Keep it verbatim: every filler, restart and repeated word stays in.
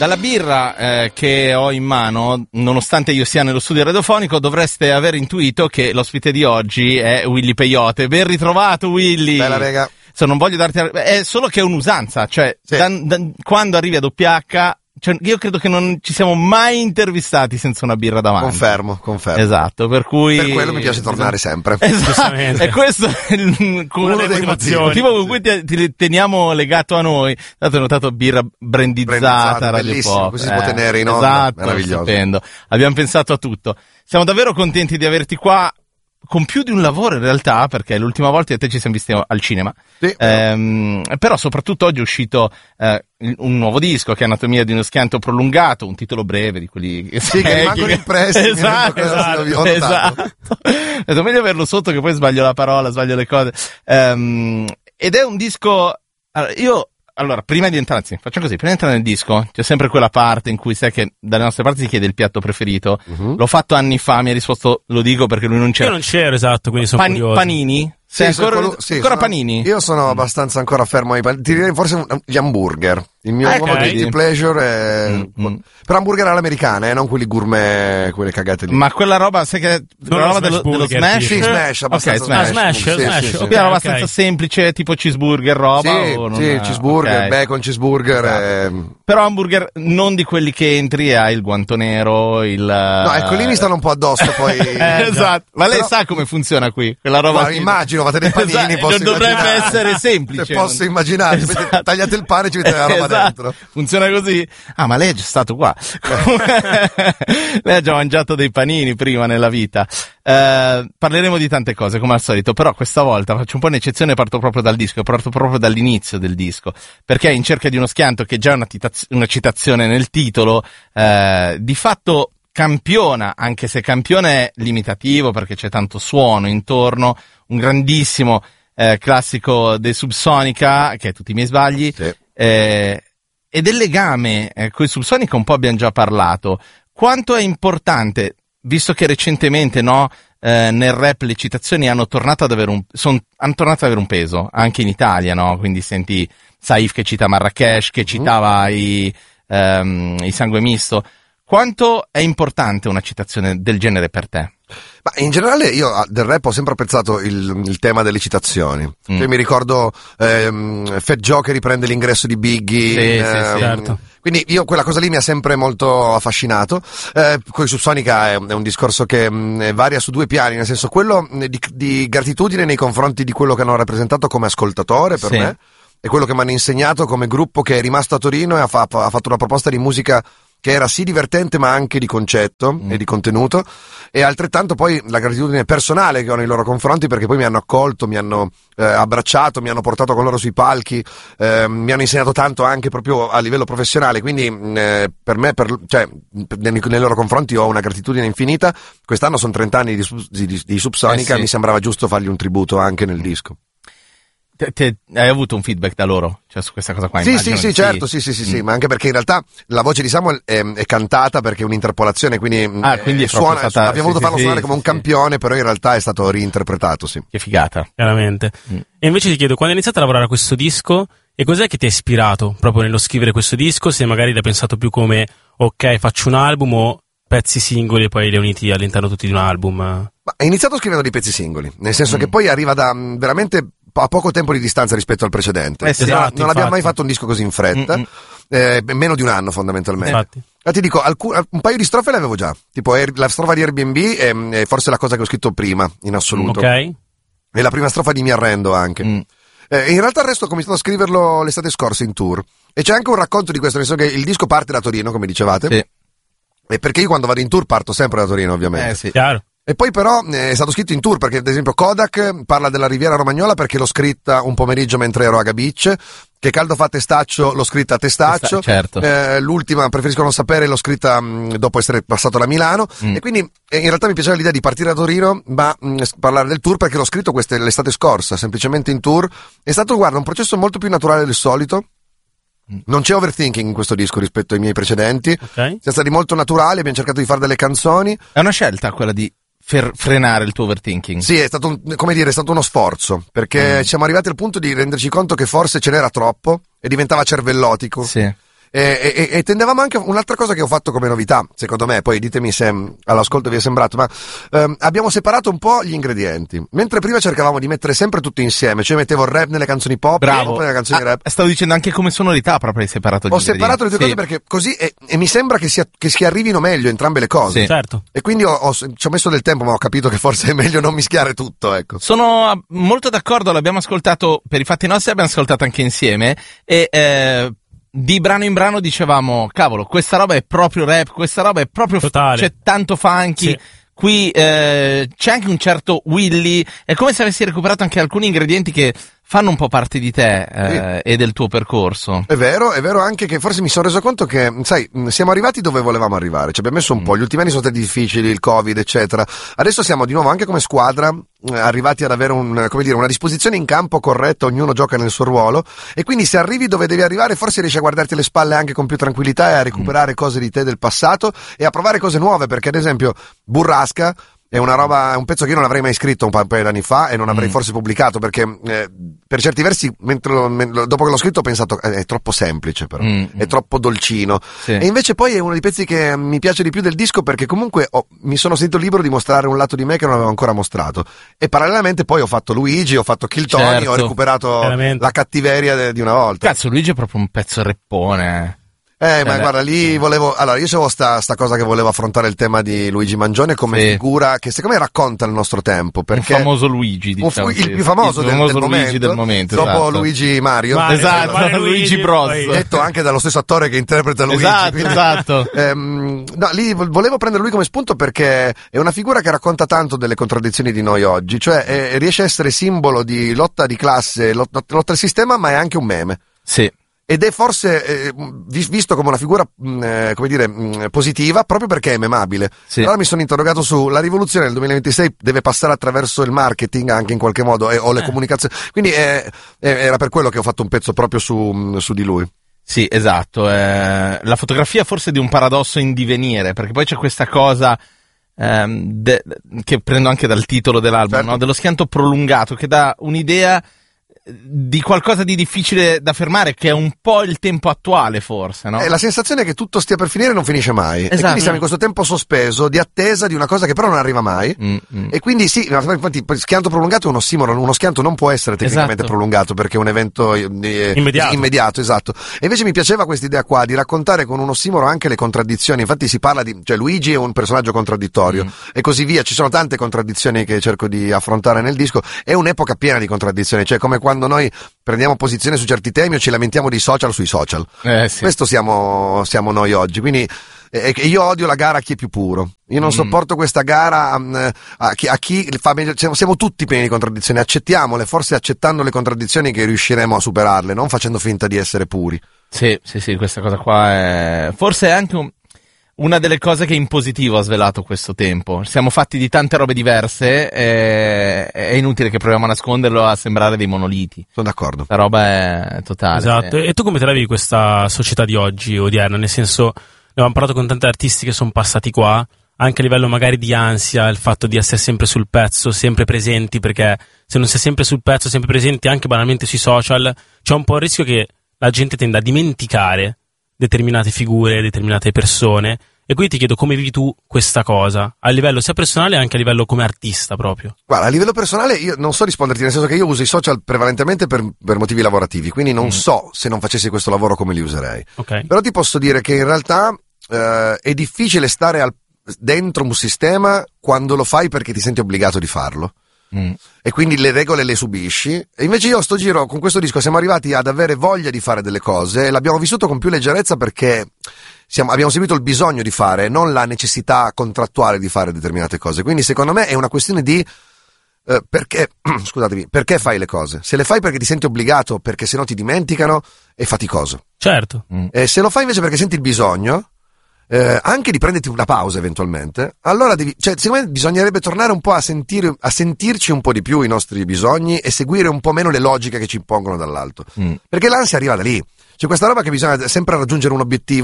Dalla birra eh, che ho in mano, nonostante io sia nello studio radiofonico, dovreste aver intuito che l'ospite di oggi è Willy Peyote. Ben ritrovato, Willy. Bella, rega. So, non voglio darti... È solo che è un'usanza, cioè Sì. da, da, quando arrivi a doppia H... Cioè, io credo che non ci siamo mai intervistati senza una birra davanti. Confermo, confermo. Esatto, per cui... Per quello mi piace tornare sempre. Esatto, e questo è il, Uno il dei motivi. motivo con cui ti, ti teniamo legato a noi. Dato, hai notato birra brandizzata, Brandizzata, Radio bellissimo, Pop. così si può tenere in onda, Esatto, meraviglioso. stupendo. Abbiamo pensato a tutto. Siamo davvero contenti di averti qua, con più di un lavoro in realtà, perché l'ultima volta io e te ci siamo visti al cinema. Sì. Ehm, però soprattutto oggi è uscito eh, un nuovo disco che è Anatomia di uno schianto prolungato, un titolo breve di quelli che Sì, che rimangono impressi. mi Esatto, rendo conto, esatto, ho notato. esatto. Ho detto meglio averlo sotto che poi sbaglio la parola, sbaglio le cose. Ehm, ed è un disco... Allora, io... Allora, prima di entrare, anzi, facciamo così, prima di entrare nel disco, c'è sempre quella parte in cui sai che dalle nostre parti si chiede il piatto preferito. Uh-huh. L'ho fatto anni fa, mi ha risposto, lo dico perché lui non c'era. Io non c'ero, esatto, quindi sono Pani- curioso. Panini? Sei sono ancora, quello- sì, ancora sono- panini? Io sono abbastanza ancora fermo ai panini. Ti direi forse un- gli hamburger. Il mio Ah, nuovo ok. guilty pleasure è... Mm, mm. Però hamburger all'americana, eh, non quelli gourmet, quelle cagate lì. Ma quella roba, sai che quella lo roba smash dello, dello burger, smash? Sì, smash, abbastanza Ok, smash. Ah, smash, Sì, smash, sì, sì. ok. Quella roba abbastanza semplice, tipo cheeseburger roba? Sì, o non sì, è- cheeseburger, ok. bacon cheeseburger. Esatto. eh. Però hamburger non di quelli che entri e hai il guanto nero, il... No, ecco, lì mi stanno un po' addosso poi. Eh, esatto, ma lei Però- sa come funziona qui? Quella roba Ma qui- immagino, fate dei panini, Esatto, posso non dovrebbe immaginare. essere semplice. Se posso immaginare, Esatto. tagliate il pane e ci mettete la roba Esatto. dentro. Funziona così? Ah, ma lei è già stato qua. Lei ha già mangiato dei panini prima nella vita. Eh, parleremo di tante cose, come al solito, però questa volta faccio un po' un'eccezione e parto proprio dal disco, parto proprio dall'inizio del disco, perché In cerca di uno schianto, che è già una, titaz- una citazione nel titolo, eh, di fatto campiona, anche se campione è limitativo perché c'è tanto suono intorno, un grandissimo eh, classico dei Subsonica, che è Tutti i miei sbagli, Sì. eh, e del legame eh, con i Subsonica un po' abbiamo già parlato. Quanto è importante, visto che recentemente no, eh, nel rap le citazioni hanno tornato ad avere un son, hanno tornato ad avere un peso anche in Italia, no? Quindi senti Saif che cita Marrakesh, che citava mm. i, ehm, i Sangue Misto. Quanto è importante una citazione del genere per te? Ma in generale io ah, del rap ho sempre apprezzato il, il tema delle citazioni. Mm. Cioè, mi ricordo ehm, Fat Joe che riprende l'ingresso di Biggie. Sì, in, sì, ehm, sì, certo. Quindi io quella cosa lì mi ha sempre molto affascinato. Eh, con i Subsonica è, è un discorso che mh, varia su due piani, nel senso quello mh, di, di gratitudine nei confronti di quello che hanno rappresentato come ascoltatore per Sì. me, e quello che mi hanno insegnato come gruppo che è rimasto a Torino e ha, fa, ha fatto una proposta di musica che era sì divertente ma anche di concetto mm. e di contenuto, e altrettanto poi la gratitudine personale che ho nei loro confronti, perché poi mi hanno accolto, mi hanno eh, abbracciato, mi hanno portato con loro sui palchi, eh, mi hanno insegnato tanto anche proprio a livello professionale, quindi eh, per me, per, cioè, nei, nei loro confronti ho una gratitudine infinita. Quest'anno sono trenta anni di, di, di, di Subsonica, Eh sì. mi sembrava giusto fargli un tributo anche nel disco. Te, te, hai avuto un feedback da loro? Cioè su questa cosa qua? Sì, immagino sì, sì, che certo, sì, sì, sì, sì, Mm. ma anche perché in realtà la voce di Samuel è, è cantata perché è un'interpolazione, quindi, Ah, quindi eh, è proprio suona, stata- abbiamo sì, voluto sì, farlo sì, suonare sì, come un sì. campione, però in realtà è stato reinterpretato, sì. Che figata. Chiaramente. Mm. E invece ti chiedo, quando hai iniziato a lavorare a questo disco, e cos'è che ti ha ispirato proprio nello scrivere questo disco? Se magari l'hai pensato più come, ok, faccio un album, o pezzi singoli e poi li hai uniti all'interno tutti di un album? Ma è iniziato scrivendo dei pezzi singoli, nel senso Mm. che poi arriva da mh, veramente a poco tempo di distanza rispetto al precedente. Eh sì, non, esatto, non abbiamo mai infatti. fatto un disco così in fretta, Mm-mm. eh, meno di un anno fondamentalmente. Infatti. Ma ti dico, alcun, un paio di strofe le avevo già, tipo Air- la strofa di Airbnb è, è forse la cosa che ho scritto prima, in assoluto. Ok? E la prima strofa di Mi arrendo anche. Mm. Eh, in realtà il resto ho cominciato a scriverlo l'estate scorsa in tour, e c'è anche un racconto di questo, nel senso che il disco parte da Torino, come dicevate, Sì. e perché io quando vado in tour parto sempre da Torino, ovviamente. Eh sì. Chiaro. E poi però eh, è stato scritto in tour, perché ad esempio Kodak parla della Riviera Romagnola perché l'ho scritta un pomeriggio mentre ero a Gabicce, che Caldo fa Testaccio l'ho scritta a Testaccio, Testa- certo. eh, l'ultima Preferisco non sapere l'ho scritta mh, dopo essere passato da Milano, Mm. e quindi eh, in realtà mi piaceva l'idea di partire da Torino ma mh, parlare del tour, perché l'ho scritto queste, l'estate scorsa, semplicemente in tour. È stato, guarda, un processo molto più naturale del solito. Non c'è overthinking in questo disco rispetto ai miei precedenti, Ok? siamo stati molto naturali, abbiamo cercato di fare delle canzoni. È una scelta quella di fer- frenare il tuo overthinking. Sì, è stato, un, come dire, è stato uno sforzo, perché Mm. siamo arrivati al punto di renderci conto che forse ce n'era troppo e diventava cervellotico. Sì. E, e, e tendevamo anche, un'altra cosa che ho fatto come novità, secondo me, poi ditemi se all'ascolto vi è sembrato, ma ehm, abbiamo separato un po' gli ingredienti. Mentre prima cercavamo di mettere sempre tutto insieme, cioè mettevo il rap nelle canzoni pop, Bravo. pop nelle canzoni Ah, rap. stavo dicendo anche come sonorità proprio hai separato gli Ho separato le due ingredienti. cose Sì. perché così, e, e mi sembra che, sia, che si arrivino meglio entrambe le cose. Sì. Certo. E quindi ho, ho, ci ho messo del tempo, ma ho capito che forse è meglio non mischiare tutto, ecco. Sono molto d'accordo, l'abbiamo ascoltato per i fatti nostri, l'abbiamo ascoltato anche insieme e eh, di brano in brano dicevamo, cavolo, questa roba è proprio rap, questa roba è proprio f- Totale. c'è tanto funky. Sì. Qui eh, c'è anche un certo Willy, è come se avessi recuperato anche alcuni ingredienti che fanno un po' parte di te eh, e del tuo percorso. È vero, è vero anche che forse mi sono reso conto che, sai, siamo arrivati dove volevamo arrivare, ci abbiamo messo un Mm. po', gli ultimi anni sono stati difficili, il Covid, eccetera. Adesso siamo di nuovo anche come squadra eh, arrivati ad avere un, come dire, una disposizione in campo corretta, ognuno gioca nel suo ruolo e quindi se arrivi dove devi arrivare forse riesci a guardarti alle spalle anche con più tranquillità e a recuperare cose di te del passato e a provare cose nuove, perché ad esempio Burrasca è una roba, è un pezzo che io non avrei mai scritto un pa- paio d'anni fa e non avrei Mm. forse pubblicato perché eh, per certi versi mentre lo- men- dopo che l'ho scritto ho pensato eh, è troppo semplice però, Mm. è troppo dolcino Sì. e invece poi è uno dei pezzi che mi piace di più del disco perché comunque ho- mi sono sentito libero di mostrare un lato di me che non avevo ancora mostrato e parallelamente poi ho fatto Luigi, ho fatto Kill Tony, Certo. ho recuperato Veramente. la cattiveria de- di una volta. Cazzo, Luigi è proprio un pezzo reppone. Eh, ma beh, guarda, lì volevo. Allora, io c'avevo sta, sta cosa che volevo affrontare il tema di Luigi Mangione come Sì. figura che secondo me racconta il nostro tempo. Perché Un famoso Luigi, un fu- diciamo. il sì. più famoso, Il del, famoso del Luigi momento, del momento. dopo esatto. Luigi Mario. Mario, Esatto, Mario Luigi Luigi, Bros. poi- Detto anche dallo stesso attore che interpreta Luigi. Esatto, quindi- esatto. Ehm, no, lì vo- volevo prendere lui come spunto perché è una figura che racconta tanto delle contraddizioni di noi oggi, cioè eh, riesce a essere simbolo di lotta di classe, lot- lotta al sistema, ma è anche un meme. Sì. Ed è forse eh, vis- visto come una figura mh, eh, come dire mh, positiva proprio perché è memabile. Sì. Allora mi sono interrogato su la rivoluzione del duemilaventisei deve passare attraverso il marketing anche in qualche modo e, o le Eh. comunicazioni. Quindi eh, eh, era per quello che ho fatto un pezzo proprio su, mh, su di lui. Sì, esatto. eh, la fotografia forse di un paradosso in divenire, perché poi c'è questa cosa ehm, de- che prendo anche dal titolo dell'album, Certo. no? Dello schianto prolungato, che dà un'idea di qualcosa di difficile da fermare, che è un po' il tempo attuale forse, no? E la sensazione è che tutto stia per finire e non finisce mai. E Esatto. quindi siamo in questo tempo sospeso di attesa di una cosa che però non arriva mai. Mm, mm. E quindi sì, infatti schianto prolungato è un ossimoro, uno schianto non può essere tecnicamente Esatto. prolungato perché è un evento eh, Immediato. immediato, esatto. E invece mi piaceva questa idea qua di raccontare con un ossimoro anche le contraddizioni, infatti si parla di, cioè Luigi è un personaggio contraddittorio Mm. e così via, ci sono tante contraddizioni che cerco di affrontare nel disco, è un'epoca piena di contraddizioni, cioè come quando noi prendiamo posizione su certi temi o ci lamentiamo di social sui social. Eh, sì. Questo siamo, siamo noi oggi, quindi eh, eh, io odio la gara a chi è più puro. Io non Mm. sopporto questa gara um, a chi, a chi fa meglio. Siamo, siamo tutti pieni di contraddizioni, accettiamole, forse accettando le contraddizioni che riusciremo a superarle, non facendo finta di essere puri. Sì, sì, sì, questa cosa qua è forse è anche un- una delle cose che in positivo ha svelato questo tempo. Siamo fatti di tante robe diverse e è inutile che proviamo a nasconderlo a sembrare dei monoliti. Sono d'accordo. La roba è totale. Esatto. sì. E tu come te la vivi questa società di oggi, odierna? Nel senso, ne abbiamo parlato con tanti artisti che sono passati qua, anche a livello magari di ansia, il fatto di essere sempre sul pezzo, sempre presenti, perché se non sei sempre sul pezzo, sempre presenti anche banalmente sui social, c'è un po' il rischio che la gente tenda a dimenticare determinate figure, determinate persone. E quindi ti chiedo come vivi tu questa cosa, a livello sia personale che anche a livello come artista proprio. Guarda, a livello personale io non so risponderti, nel senso che io uso i social prevalentemente per, per motivi lavorativi, quindi non Mm. so se non facessi questo lavoro come li userei. Ok? Però ti posso dire che in realtà eh, è difficile stare al- dentro un sistema quando lo fai perché ti senti obbligato di farlo. Mm. E quindi le regole le subisci. E invece io a sto giro con questo disco siamo arrivati ad avere voglia di fare delle cose e l'abbiamo vissuto con più leggerezza perché siamo- abbiamo seguito il bisogno di fare, non la necessità contrattuale di fare determinate cose. Quindi secondo me è una questione di eh, perché, scusatemi, perché fai le cose? Se le fai perché ti senti obbligato, perché sennò ti dimenticano, è faticoso. Certo. Mm. E se lo fai invece perché senti il bisogno, eh, anche di prenderti una pausa eventualmente, allora devi, cioè, secondo me bisognerebbe tornare un po' a sentire, a sentirci un po' di più i nostri bisogni e seguire un po' meno le logiche che ci impongono dall'alto. Mm. Perché l'ansia arriva da lì. C'è questa roba che bisogna sempre raggiungere un obiettivo.